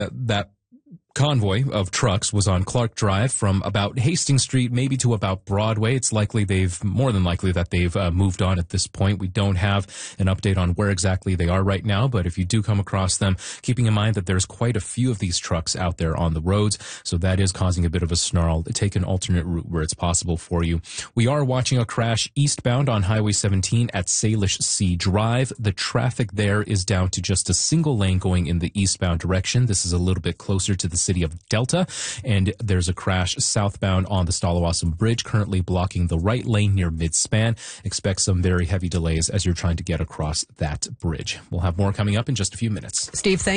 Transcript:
that convoy of trucks was on Clark Drive from about Hastings Street maybe to about Broadway. It's more than likely that they've moved on at this point. We don't have an update on where exactly they are right now, but if you do come across them, keeping in mind that there's quite a few of these trucks out there on the roads, so that is causing a bit of a snarl. Take an alternate route where it's possible for you. We are watching a crash eastbound on Highway 17 at Salish Sea Drive. The traffic there is down to just a single lane going in the eastbound direction. This is a little bit closer to the city of Delta, and there's a crash southbound on the Stallawasam Bridge, currently blocking the right lane near Midspan. Expect some very heavy delays as you're trying to get across that bridge. We'll have more coming up in just a few minutes. Steve, thank you.